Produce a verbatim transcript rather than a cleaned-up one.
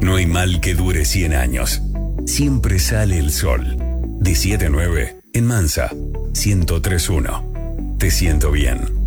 No hay mal que dure cien años. Siempre sale el sol. De siete a nueve, en Mansa, ciento tres punto uno. Te siento bien.